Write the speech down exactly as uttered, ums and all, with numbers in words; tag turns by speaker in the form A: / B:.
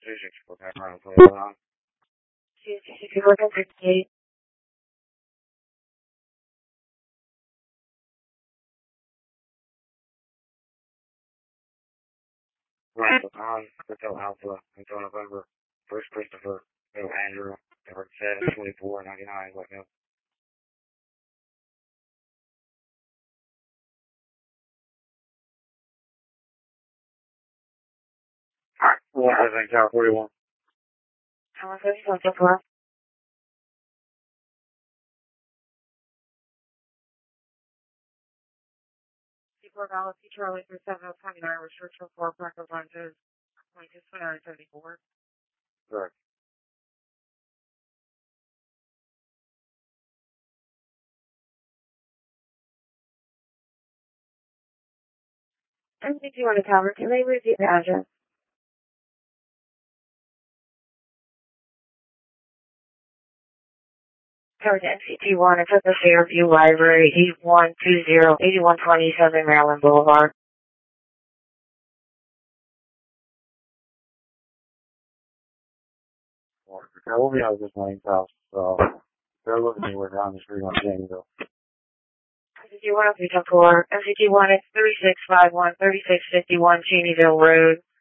A: two sixty-four background play on.
B: two sixty-four fifty-eight.
A: Right, on Hotel Alpha until November first, Christopher, Bill Andrew, Edward seven twenty-four ninety-nine, what no? Alright, well, I think Tower forty-one.
B: Tower forty-one, so far. Four dollars, Charlie for seven oh twenty-nine, restriction four, Parker lunches, twenty-two twenty-nine seventy-four.
A: Correct.
B: M C T one to Tower, can they repeat the address? Tower to M C T one, it's at the Fairview Library, eighty-one twenty, eighty-one twenty-seven Maryland Boulevard.
A: Well, we'll be out of this Lane's house, so they're looking anywhere down the street on Janesville.
B: M C T one, three ten four, M C T one, it's thirty-six fifty-one, thirty-six fifty-one Cheneyville Road.